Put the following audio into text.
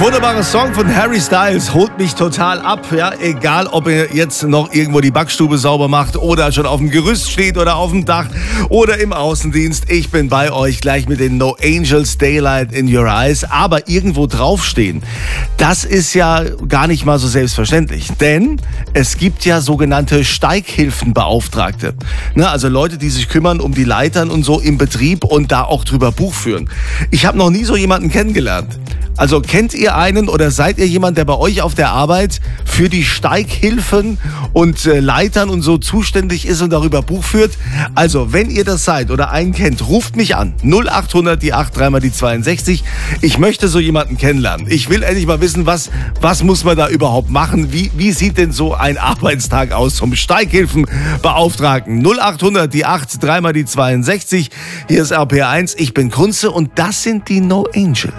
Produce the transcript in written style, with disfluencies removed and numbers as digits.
Wunderbarer Song von Harry Styles, holt mich total ab. Ja, egal, ob ihr jetzt noch irgendwo die Backstube sauber macht oder schon auf dem Gerüst steht oder auf dem Dach oder im Außendienst. Ich bin bei euch gleich mit den No Angels Daylight in Your Eyes. Aber irgendwo draufstehen, das ist ja gar nicht mal so selbstverständlich. Denn es gibt ja sogenannte Steighilfenbeauftragte. Ne, also Leute, die sich kümmern um die Leitern und so im Betrieb und da auch drüber Buch führen. Ich habe noch nie so jemanden kennengelernt. Also kennt ihr einen oder seid ihr jemand, der bei euch auf der Arbeit für die Steighilfen und Leitern und so zuständig ist und darüber Buch führt? Also, wenn ihr das seid oder einen kennt, ruft mich an. 0800 die 8 3 mal die 62. Ich möchte so jemanden kennenlernen. Ich will endlich mal wissen, was muss man da überhaupt machen? Wie sieht denn so ein Arbeitstag aus zum Steighilfenbeauftragten? 0800 die 8 3 mal die 62. Hier ist RPR1. Ich bin Kunze und das sind die No Angels.